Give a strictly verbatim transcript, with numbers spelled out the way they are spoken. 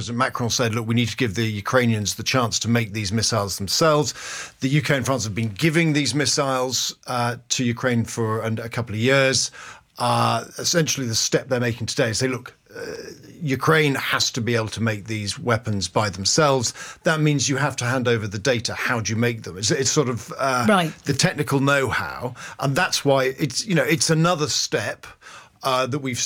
President Macron said, look, we need to give the Ukrainians the chance to make these missiles themselves. The U K and France have been giving these missiles uh, to Ukraine for a couple of years. Uh, essentially, the step they're making today is say, look, uh, Ukraine has to be able to make these weapons by themselves. That means you have to hand over the data. How do you make them? It's, it's sort of uh, right. the technical know-how. And that's why it's, you know, it's another step uh, that we've